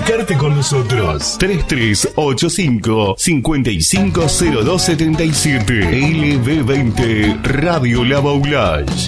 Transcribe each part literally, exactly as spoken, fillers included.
comunicarte con nosotros. tres tres ocho cinco, cinco cinco cero dos siete siete. L B veinte Radio La Baulage.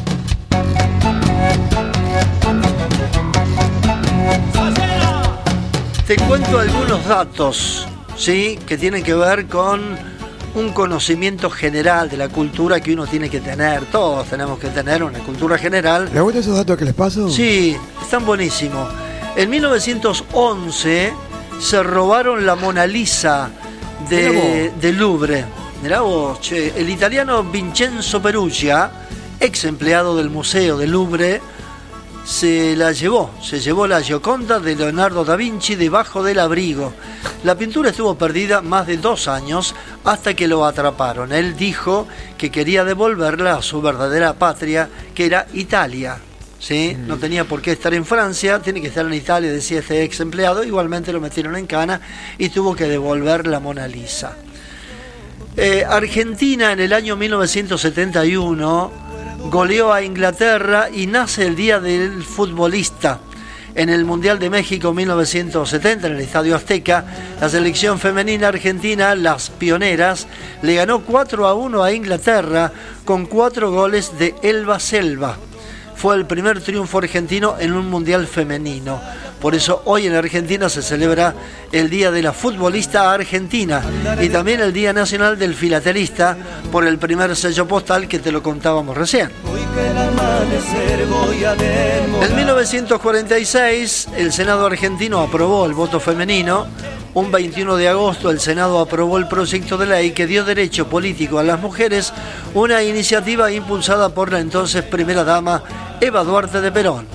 Te cuento algunos datos, ¿sí?, que tienen que ver con un conocimiento general de la cultura que uno tiene que tener. Todos tenemos que tener una cultura general. ¿Les gustan esos datos que les paso? Sí, están buenísimos. En mil novecientos once se robaron la Mona Lisa de, del Louvre. Mirá vos, che. El italiano Vincenzo Perugia, ex empleado del Museo del Louvre, se la llevó, se llevó la Gioconda de Leonardo da Vinci debajo del abrigo. La pintura estuvo perdida más de dos años hasta que lo atraparon. Él dijo que quería devolverla a su verdadera patria, que era Italia. ¿Sí? Mm. No tenía por qué estar en Francia, tiene que estar en Italia, decía este ex empleado. Igualmente lo metieron en cana y tuvo que devolver la Mona Lisa. Eh, Argentina en el año mil novecientos setenta y uno goleó a Inglaterra y nace el Día del Futbolista. En el Mundial de México mil novecientos setenta, en el Estadio Azteca, la selección femenina argentina, las pioneras, le ganó cuatro a uno a Inglaterra con cuatro goles de Elba Selva. Fue el primer triunfo argentino en un Mundial femenino. Por eso hoy en Argentina se celebra el Día de la Futbolista Argentina y también el Día Nacional del Filatelista por el primer sello postal que te lo contábamos recién. En mil novecientos cuarenta y seis el Senado argentino aprobó el voto femenino. Un veintiuno de agosto el Senado aprobó el proyecto de ley que dio derecho político a las mujeres, una iniciativa impulsada por la entonces primera dama Eva Duarte de Perón.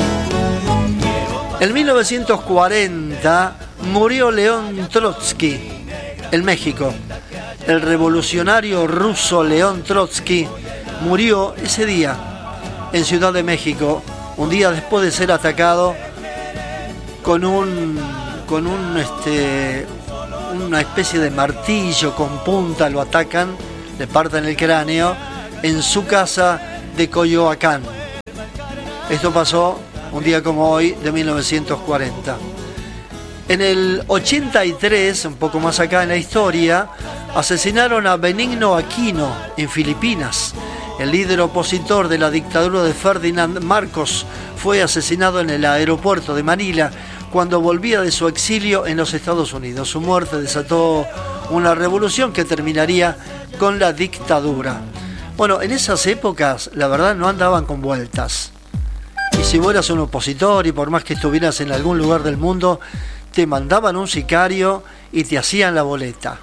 En mil novecientos cuarenta murió León Trotsky en México. El revolucionario ruso León Trotsky murió ese día en Ciudad de México, un día después de ser atacado con un con un este una especie de martillo con punta. Lo atacan, le parten el cráneo en su casa de Coyoacán. Esto pasó un día como hoy de mil novecientos cuarenta. En el ochenta y tres, un poco más acá en la historia, asesinaron a Benigno Aquino en Filipinas. El líder opositor de la dictadura de Ferdinand Marcos fue asesinado en el aeropuerto de Manila cuando volvía de su exilio en los Estados Unidos. Su muerte desató una revolución que terminaría con la dictadura. Bueno, en esas épocas, la verdad, no andaban con vueltas. Y si vos eras un opositor y por más que estuvieras en algún lugar del mundo, te mandaban un sicario y te hacían la boleta.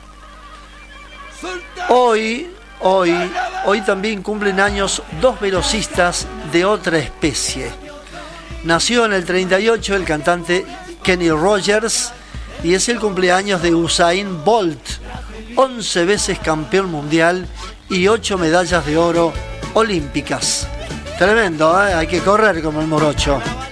Hoy, hoy, hoy también cumplen años dos velocistas de otra especie. Nació en el treinta y ocho el cantante Kenny Rogers y es el cumpleaños de Usain Bolt, once veces campeón mundial y ocho medallas de oro olímpicas. Tremendo, ¿eh? Hay que correr como el morocho.